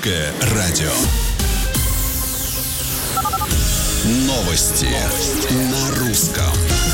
Русское радио. Новости на русском.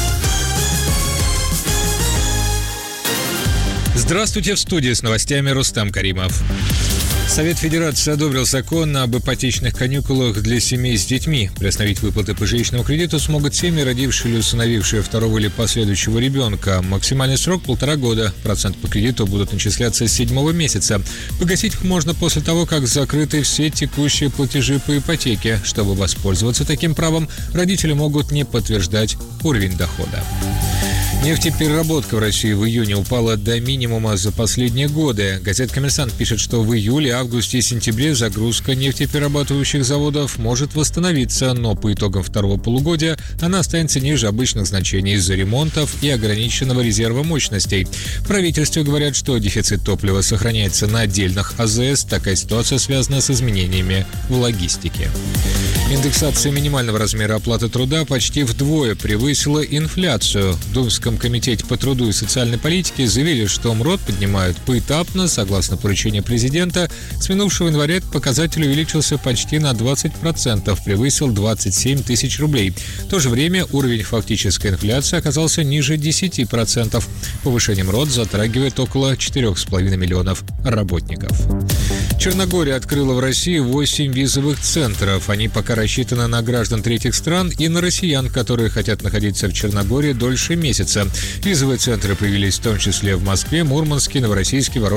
Здравствуйте, в студии с новостями Рустам Каримов. Совет Федерации одобрил закон об ипотечных каникулах для семей с детьми. Приостановить выплаты по жилищному кредиту смогут семьи, родившие или усыновившие второго или последующего ребенка. Максимальный срок – 1,5 года. Проценты по кредиту будут начисляться с 7-го месяца. Погасить их можно после того, как закрыты все текущие платежи по ипотеке. Чтобы воспользоваться таким правом, родители могут не подтверждать уровень дохода. Нефтепереработка в России в июне упала до минимума за последние годы. Газета «Коммерсант» пишет, что в июле, августе и сентябре загрузка нефтеперерабатывающих заводов может восстановиться, но по итогам второго полугодия она останется ниже обычных значений из-за ремонтов и ограниченного резерва мощностей. В правительстве говорят, что дефицит топлива сохраняется на отдельных АЗС. Такая ситуация связана с изменениями в логистике. Индексация минимального размера оплаты труда почти вдвое превысила инфляцию. В Думском комитете по труду и социальной политике заявили, что МРОТ поднимают поэтапно, согласно поручению президента. С минувшего января этот показатель увеличился почти на 20%, превысил 27 тысяч рублей. В то же время уровень фактической инфляции оказался ниже 10%. Повышение МРОТ затрагивает около 4,5 миллионов работников. Черногория открыла в России 8 визовых центров. Они пока рассчитаны на граждан третьих стран и на россиян, которые хотят находиться в Черногории дольше месяца. Визовые центры появились в том числе в Москве, Мурманске, Новороссийске, Воронеже,